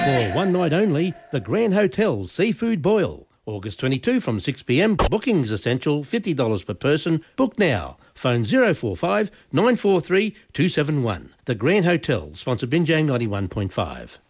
For one night only, the Grand Hotel Seafood Boil. August 22 from 6pm. Bookings essential, $50 per person. Book now. Phone 045 943 271. The Grand Hotel, sponsored Binjang 91.5.